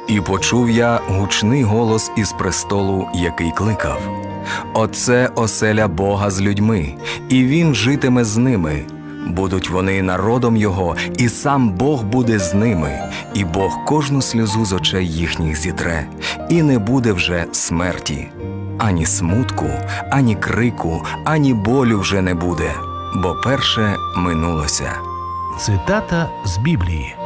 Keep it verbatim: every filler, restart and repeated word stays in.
І почув я гучний голос із престолу, який кликав: «Оце оселя Бога з людьми, і Він житиме з ними. Будуть вони народом Його, і сам Бог буде з ними, і Бог кожну сльозу з очей їхніх зітре, і не буде вже смерті. Ані смутку, ані крику, ані болю вже не буде, бо перше минулося». Цитата з Біблії.